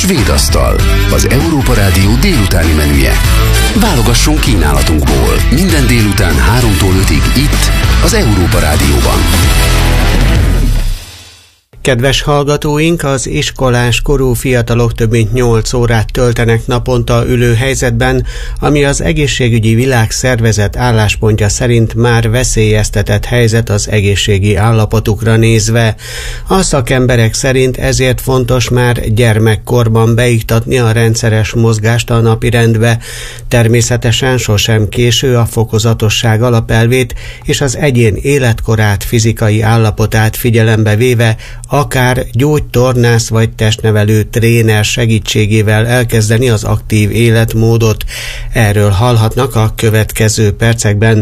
Svédasztal, az Európa Rádió délutáni menüje. Válogasson kínálatunkból minden délután 3-tól 5-ig itt, az Európa Rádióban. Kedves hallgatóink, az iskolás korú fiatalok több mint 8 órát töltenek naponta ülő helyzetben, ami az Egészségügyi Világszervezet álláspontja szerint már veszélyeztetett helyzet az egészségi állapotukra nézve. A szakemberek szerint ezért fontos már gyermekkorban beiktatni a rendszeres mozgást a napirendbe. Természetesen sosem késő a fokozatosság alapelvét és az egyén életkorát, fizikai állapotát figyelembe véve akár gyógytornász vagy testnevelő tréner segítségével elkezdeni az aktív életmódot. Erről hallhatnak a következő percekben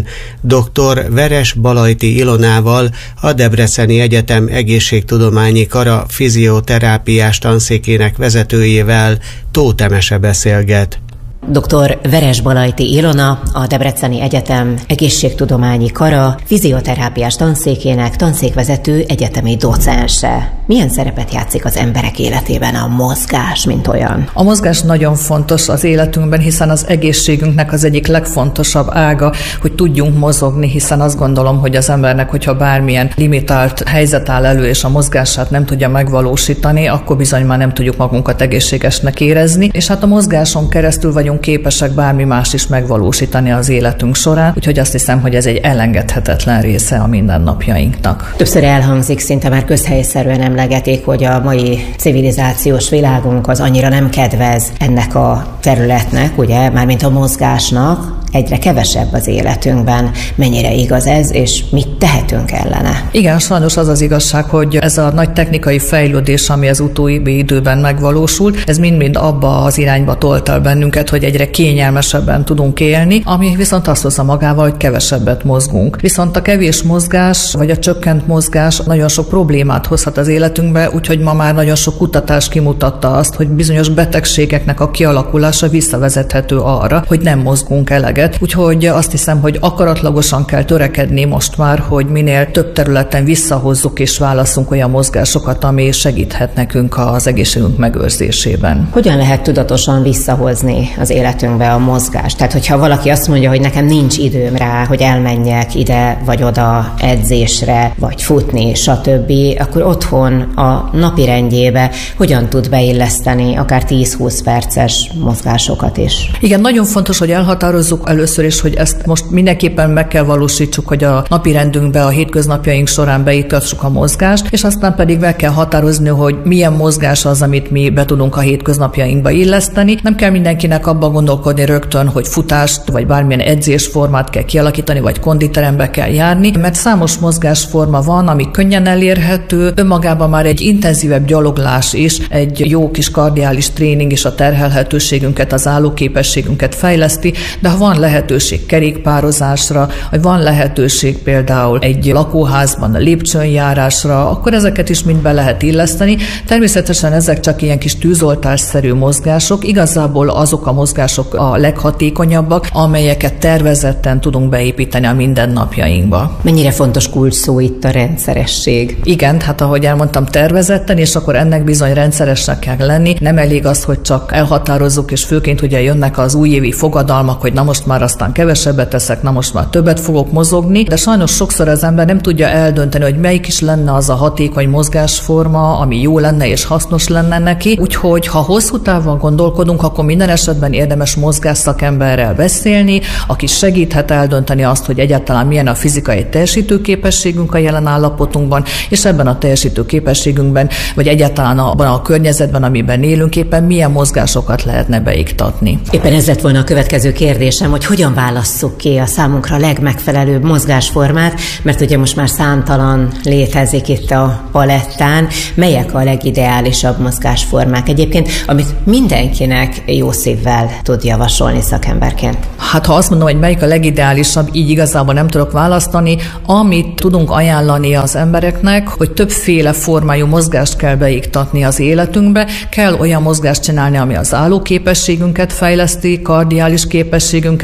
dr. Veres Balajti Ilonával, a Debreceni Egyetem Egészségtudományi Kara fizioterápiás tanszékének vezetőjével Tóth Emese beszélget. Dr. Veres Balajti Ilona, a Debreceni Egyetem Egészségtudományi Kara fizioterápiás tanszékének tanszékvezető egyetemi docense. Milyen szerepet játszik az emberek életében a mozgás, mint olyan? A mozgás nagyon fontos az életünkben, hiszen az egészségünknek az egyik legfontosabb ága, hogy tudjunk mozogni, hiszen azt gondolom, hogy az embernek, hogyha bármilyen limitált helyzet áll elő, és a mozgását nem tudja megvalósítani, akkor bizony már nem tudjuk magunkat egészségesnek érezni, és hát a mozgáson keresztül vagyunk képesek bármi más is megvalósítani az életünk során, úgyhogy azt hiszem, hogy ez egy elengedhetetlen része a mindennapjainknak. Többször elhangzik, szinte már közhelyszerűen emlegetik, hogy a mai civilizációs világunk az annyira nem kedvez ennek a területnek, ugye, mármint a mozgásnak, egyre kevesebb az életünkben. Mennyire igaz ez, és mit tehetünk ellene? Igen, sajnos az az igazság, hogy ez a nagy technikai fejlődés, ami az utóbbi időben megvalósult, ez mind-mind abba az irányba tolt el bennünket, hogy egyre kényelmesebben tudunk élni, ami viszont azt hozza magával, hogy kevesebbet mozgunk. Viszont a kevés mozgás, vagy a csökkent mozgás nagyon sok problémát hozhat az életünkbe, úgyhogy ma már nagyon sok kutatás kimutatta azt, hogy bizonyos betegségeknek a kialakulása visszavezethető arra, hogy nem mozgunk eleget. Úgyhogy azt hiszem, hogy akaratlagosan kell törekedni most már, hogy minél több területen visszahozzuk és válasszunk olyan mozgásokat, ami segíthet nekünk az egészségünk megőrzésében. Hogyan lehet tudatosan visszahozni az életünkbe a mozgást? Tehát, hogyha valaki azt mondja, hogy nekem nincs időm rá, hogy elmenjek ide vagy oda edzésre, vagy futni, stb., akkor otthon a napirendjébe hogyan tud beilleszteni akár 10-20 perces mozgásokat is? Igen, nagyon fontos, hogy elhatározzuk először is, hogy ezt most mindenképpen meg kell valósítsuk, hogy a napirendünkbe, a hétköznapjaink során beiktassuk a mozgást, és aztán pedig meg kell határozni, hogy milyen mozgás az, amit mi be tudunk a hétköznapjainkba illeszteni. Nem kell mindenkinek abban gondolkodni rögtön, hogy futást, vagy bármilyen edzésformát kell kialakítani, vagy konditerembe kell járni, mert számos mozgásforma van, ami könnyen elérhető, önmagában már egy intenzívebb gyaloglás is, egy jó kis kardiális tréning is a terhelhetőségünket, az állóképességünket fejleszti, de ha van lehetőség kerékpározásra, vagy van lehetőség például egy lakóházban a lépcsőnjárásra, akkor ezeket is mind be lehet illeszteni. Természetesen ezek csak ilyen kis tűzoltásszerű mozgások, igazából azok a mozgások a leghatékonyabbak, amelyeket tervezetten tudunk beépíteni a mindennapjainkba. Mennyire fontos kulcsszó itt a rendszeresség? Igen, hát ahogy elmondtam, tervezetten, és akkor ennek bizony rendszeresnek kell lenni. Nem elég az, hogy csak elhatározzuk, és főként ugye jönnek az újévi fogadalmak, hogy na most már aztán kevesebbet teszek, na most már többet fogok mozogni, de sajnos sokszor az ember nem tudja eldönteni, hogy melyik is lenne az a hatékony mozgásforma, ami jó lenne és hasznos lenne neki. Úgyhogy ha hosszú távon gondolkodunk, akkor minden esetben érdemes mozgásszakemberrel beszélni, aki segíthet eldönteni azt, hogy egyáltalán milyen a fizikai teljesítőképességünk a jelen állapotunkban, és ebben a teljesítőképességünkben, vagy egyáltalán abban a környezetben, amiben élünk, éppen milyen mozgásokat lehetne beiktatni. Éppen ez lett volna a következő kérdésem, hogy hogyan válasszuk ki a számunkra legmegfelelőbb mozgásformát, mert ugye most már számtalan létezik itt a palettán. Melyek a legideálisabb mozgásformák egyébként, amit mindenkinek jó szívvel tud javasolni szakemberként? Hát ha azt mondom, hogy melyik a legideálisabb, így igazából nem tudok választani. Amit tudunk ajánlani az embereknek, hogy többféle formájú mozgást kell beiktatni az életünkbe, kell olyan mozgást csinálni, ami az állóképességünket fejleszti, kardiális képességünket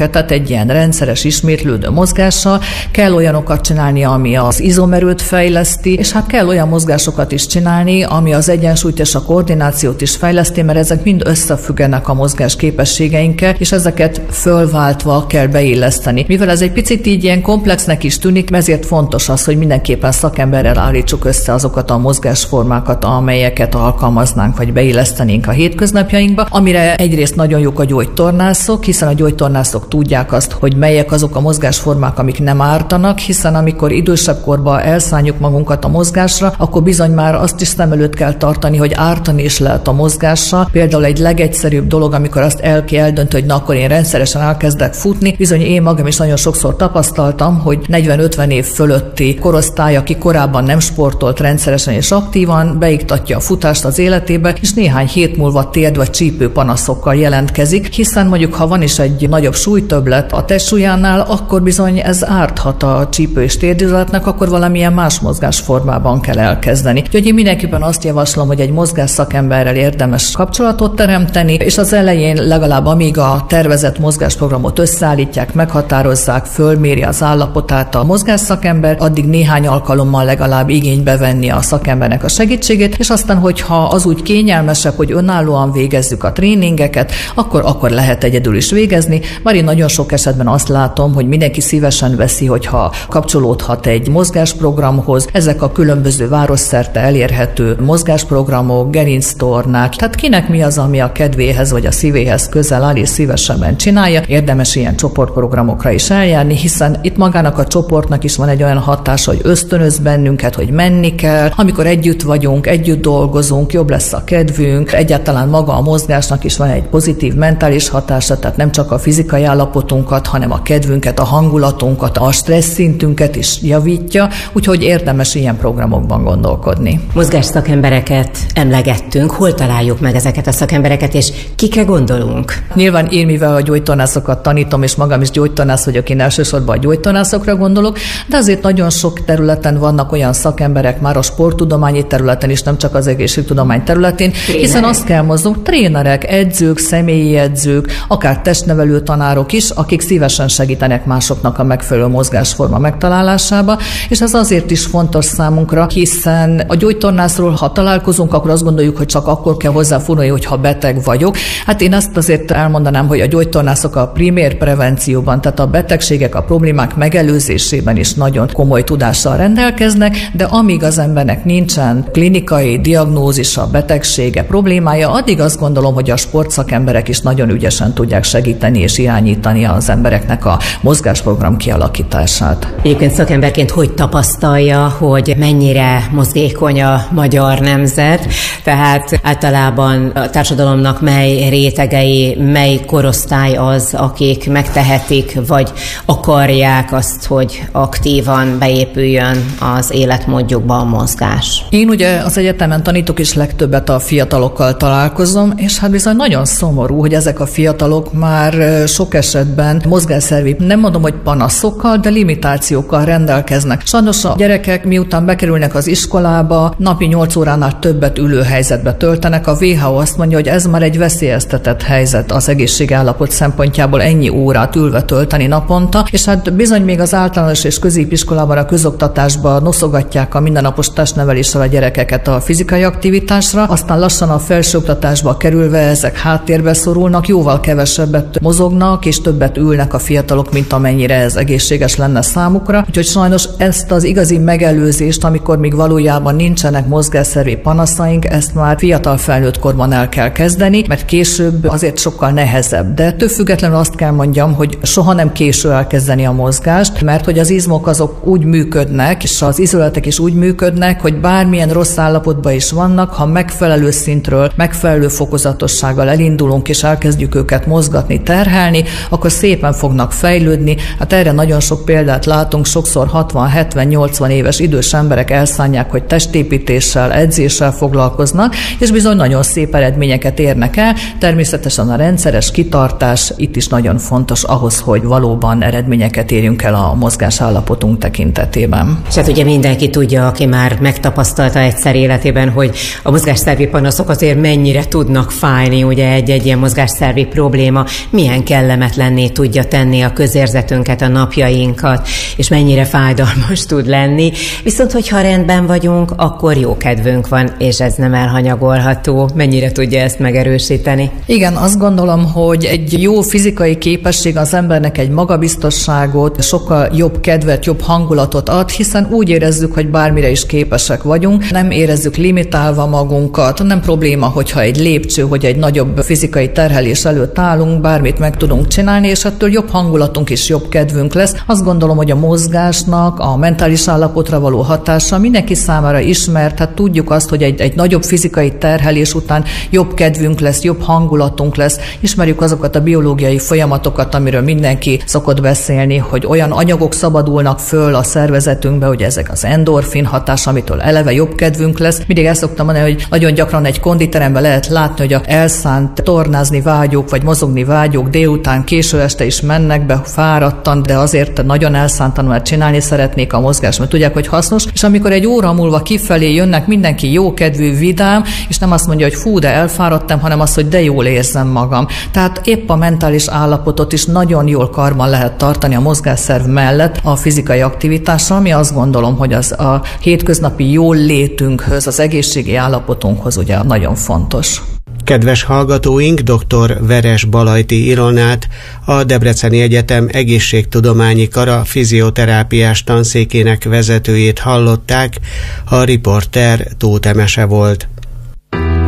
edzéseket, tehát egy ilyen rendszeres, ismétlődő mozgással. Kell olyanokat csinálni, ami az izomerőt fejleszti, és hát kell olyan mozgásokat is csinálni, ami az egyensúlyt és a koordinációt is fejleszti, mert ezek mind összefüggenek a mozgás képességeinkkel, és ezeket fölváltva kell beilleszteni. Mivel ez egy picit így ilyen komplexnek is tűnik, ezért fontos az, hogy mindenképpen szakemberrel állítsuk össze azokat a mozgásformákat, amelyeket alkalmaznánk, vagy beillesztenénk a hétköznapjainkba, amire egyrészt nagyon jók a gyógytornászok, hiszen a gyógytornászok tudják azt, hogy melyek azok a mozgásformák, amik nem ártanak, hiszen amikor idősebb korban elszánjuk magunkat a mozgásra, akkor bizony már azt is szem előtt kell tartani, hogy ártani is lehet a mozgással. Például egy legegyszerűbb dolog, amikor azt eldönt, hogy na akkor én rendszeresen elkezdek futni, bizony én magam is nagyon sokszor tapasztaltam, hogy 40-50 év fölötti korosztály, aki korábban nem sportolt rendszeresen és aktívan, beiktatja a futást az életébe, és néhány hét múlva térd vagy csípő panaszokkal jelentkezik, hiszen mondjuk ha van is egy nagyobb súlytöbblet a testsúlyánál, akkor bizony ez árthat a csípő és térdizületnek, akkor valamilyen más mozgásformában kell elkezdeni. Úgyhogy én mindenképpen azt javaslom, hogy egy mozgásszakemberrel érdemes kapcsolatot teremteni, és az elején legalább amíg a tervezett mozgásprogramot összeállítják, meghatározzák, fölméri az állapotát a mozgásszakember, addig néhány alkalommal legalább igénybe venni a szakembernek a segítségét, és aztán, hogyha az úgy kényelmesebb, hogy önállóan végezzük a tréningeket, akkor lehet egyedül is végezni. Már én nagyon sok esetben azt látom, hogy mindenki szívesen veszi, hogyha kapcsolódhat egy mozgásprogramhoz. Ezek a különböző városszerte elérhető mozgásprogramok, gerinctornák, tehát kinek mi az, ami a kedvéhez vagy a szívéhez közel áll és szívesebben csinálja. Érdemes ilyen csoportprogramokra is eljárni, hiszen itt magának a csoportnak is van egy olyan hatása, hogy ösztönöz bennünket, hogy menni kell. Amikor együtt vagyunk, együtt dolgozunk, jobb lesz a kedvünk. Egyáltalán maga a mozgásnak is van egy pozitív mentális hatása, tehát nem csak a fizikai állapotunkat, hanem a kedvünket, a hangulatunkat, a stressz szintünket is javítja, úgyhogy érdemes ilyen programokban gondolkodni. Mozgásszakembereket emlegettünk, hol találjuk meg ezeket a szakembereket, és kikre gondolunk? Nyilván én, mivel a gyógytornászokat tanítom, és magam is gyógytornász vagyok, én elsősorban a gyógytornászokra gondolok, de azért nagyon sok területen vannak olyan szakemberek, már a sporttudományi területen is, nem csak az egészségtudomány területén, hiszen azt kell mozdulni, trénerek, edzők, személyi edzők, akár testnevelő tanárok is, akik szívesen segítenek másoknak a megfelelő mozgásforma megtalálásába, és ez azért is fontos számunkra, hiszen a gyógytornászról, ha találkozunk, akkor azt gondoljuk, hogy csak akkor kell hozzáfordulni, hogyha beteg vagyok. Hát én azt azért elmondanám, hogy a gyógytornászok a primér prevencióban, tehát a betegségek, a problémák megelőzésében is nagyon komoly tudással rendelkeznek, de amíg az embernek nincsen klinikai diagnózisa, betegsége, problémája, addig azt gondolom, hogy a sportszakemberek is nagyon ügyesen tudják segíteni és irányítani az embereknek a mozgásprogram kialakítását. Egyébként szakemberként hogy tapasztalja, hogy mennyire mozgékony a magyar nemzet, tehát általában a társadalomnak mely rétegei, mely korosztály az, akik megtehetik, vagy akarják azt, hogy aktívan beépüljön az életmódjukba a mozgás. Én ugye az egyetemen tanítok, és legtöbbet a fiatalokkal találkozom, és hát bizony nagyon szomorú, hogy ezek a fiatalok már sok esetben mozgásszervi, nem mondom, hogy panaszokkal, de limitációkkal rendelkeznek. Sajnos a gyerekek miután bekerülnek az iskolába, napi 8 óránál többet ülő helyzetbe töltenek. A WHO azt mondja, hogy ez már egy veszélyeztetett helyzet az egészségállapot szempontjából ennyi órát ülve tölteni naponta, és hát bizony még az általános és középiskolában, a közoktatásban noszogatják a mindennapos testneveléssel a gyerekeket a fizikai aktivitásra, aztán lassan a felsőoktatásba kerülve ezek háttérbe szorulnak, jóval kevesebbet mozognak, és többet ülnek a fiatalok, mint amennyire ez egészséges lenne számukra. Úgyhogy sajnos ezt az igazi megelőzést, amikor még valójában nincsenek mozgásszervi panaszaink, ezt már fiatal felnőtt korban el kell kezdeni, mert később azért sokkal nehezebb. De ettől függetlenül azt kell mondjam, hogy soha nem késő elkezdeni a mozgást, mert hogy az izmok azok úgy működnek, és az izületek is úgy működnek, hogy bármilyen rossz állapotban is vannak, ha megfelelő szintről, megfelelő fokozatossággal elindulunk, és elkezdjük őket mozgatni, terhelni, akkor szépen fognak fejlődni. Hát erre nagyon sok példát látunk, sokszor 60-70-80 éves idős emberek elszánják, hogy testépítéssel, edzéssel foglalkoznak, és bizony nagyon szép eredményeket érnek el. Természetesen a rendszeres kitartás itt is nagyon fontos ahhoz, hogy valóban eredményeket érjünk el a mozgás állapotunk tekintetében. És hát ugye mindenki tudja, aki már megtapasztalta egyszer életében, hogy a mozgásszervi panaszok azért mennyire tudnak fájni, ugye egy ilyen mozgásszervi probléma milyen kellemetlen kellemetlenné tudja tenni a közérzetünket, a napjainkat, és mennyire fájdalmas tud lenni. Viszont, hogyha rendben vagyunk, akkor jó kedvünk van, és ez nem elhanyagolható. Mennyire tudja ezt megerősíteni? Igen, azt gondolom, hogy egy jó fizikai képesség az embernek egy magabiztosságot, sokkal jobb kedvet, jobb hangulatot ad, hiszen úgy érezzük, hogy bármire is képesek vagyunk, nem érezzük limitálva magunkat, nem probléma, hogyha egy lépcső, hogy egy nagyobb fizikai terhelés előtt állunk, bármit meg tudunk csinálni, és ettől jobb hangulatunk is, jobb kedvünk lesz. Azt gondolom, hogy a mozgásnak, a mentális állapotra való hatása mindenki számára ismert, hát tudjuk azt, hogy egy nagyobb fizikai terhelés után jobb kedvünk lesz, jobb hangulatunk lesz. Ismerjük azokat a biológiai folyamatokat, amiről mindenki szokott beszélni, hogy olyan anyagok szabadulnak föl a szervezetünkbe, hogy ezek az endorfin hatás, amitől eleve jobb kedvünk lesz. Mindig el szoktam mondani, hogy nagyon gyakran egy konditeremben lehet látni, hogy a elszánt tornázni vágyók, vagy mozogni vágyók délután, késő este is mennek be fáradtan, de azért nagyon elszántan, mert csinálni szeretnék a mozgást, mert tudják, hogy hasznos, és amikor egy óra múlva kifelé jönnek, mindenki jókedvű, vidám, és nem azt mondja, hogy fú, de elfáradtam, hanem azt, hogy de jól érzem magam. Tehát épp a mentális állapotot is nagyon jól karban lehet tartani a mozgásszerv mellett a fizikai aktivitással, ami azt gondolom, hogy az a hétköznapi jól létünkhöz, az egészségi állapotunkhoz ugye nagyon fontos. Kedves hallgatóink, dr. Veres Balajti Ilonát, a Debreceni Egyetem Egészségtudományi Kara fizioterápiás tanszékének vezetőjét hallották, a riporter Tóth Emese volt.